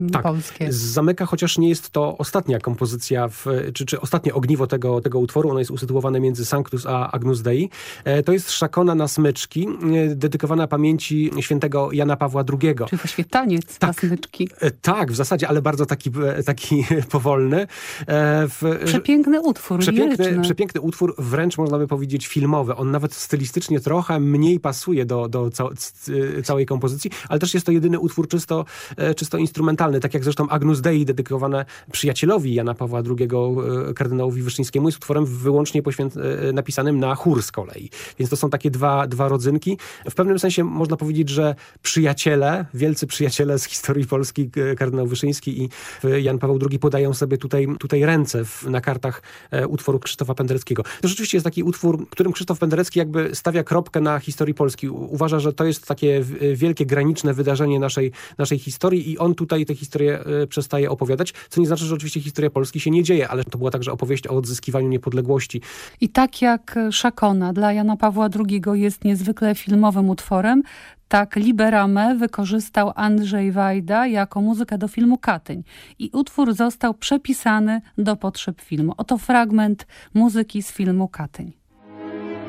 polskie. Zamyka, chociaż nie jest to ostatnia kompozycja, czy ostatnie ogniwo tego utworu. Ono jest usytuowane między Sanctus a Agnus Dei. To jest szakona na smyczki, dedykowana pamięci świętego Jana Pawła II. Czyli właściwie taniec na smyczki. Tak, w zasadzie, ale bardzo taki powolny. Przepiękny utwór, Przepiękny utwór, wręcz można by powiedzieć filmowy. On nawet stylistycznie trochę mniej pasuje do całej kompozycji, ale też jest to jedyny utwór czysto instrumentalny. Tak jak zresztą Agnus Dei, dedykowane przyjacielowi Jana Pawła II, kardynałowi Wyszyńskiemu, jest utworem wyłącznie napisanym na chór z kolei. Więc to są takie dwa rodzynki. W pewnym sensie można powiedzieć, że wielcy przyjaciele z historii Polski, kardynał Wyszyński i Jan Paweł II podają sobie tutaj ręce na kartach utworu Krzysztofa Pendereckiego. To rzeczywiście jest taki utwór, którym Krzysztof Penderecki jakby stawia kropkę na historii Polski. Uważa, że to jest takie wielkie, graniczne wydarzenie naszej historii i on tutaj tę historię przestaje opowiadać, co nie znaczy, że oczywiście historia Polski się nie dzieje, ale to była także opowieść o odzyskiwaniu niepodległości. I tak jak Szakona dla Jana Pawła II jest niezwykle filmowym utworem, tak Liberamę wykorzystał Andrzej Wajda jako muzykę do filmu Katyń. I utwór został przepisany do potrzeb filmu. Oto fragment muzyki z filmu Katyń.